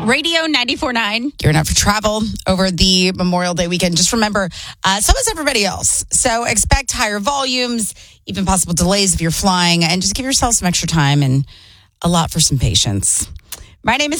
Radio 94.9. Gearing up for travel over the Memorial Day weekend. Just remember, so is everybody else. So expect higher volumes, even possible delays if you're flying, and just give yourself some extra time and a lot for some patience. My name is